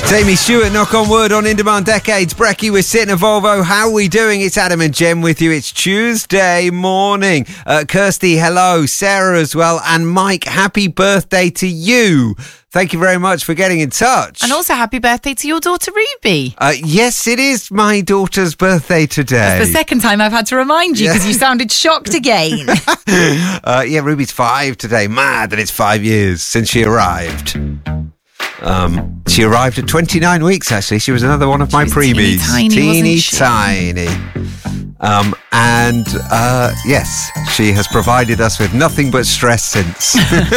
It's Amy Stewart, Knock on Wood on In Demand Decades. Brecky, we're sitting at Volvo. How are we doing? It's Adam and Jem with you. It's Tuesday morning. Kirsty, hello. Sarah as well. And Mike, happy birthday to you. Thank you very much for getting in touch. And also happy birthday to your daughter Ruby. Yes, it is my daughter's birthday today. It's the second time I've had to remind you because you sounded shocked again. Yeah, Ruby's 5 today. Mad that it's 5 years since she arrived. She arrived at 29 weeks, actually. She was another one of my preemies. Teeny tiny. And yes, she has provided us with nothing but stress since.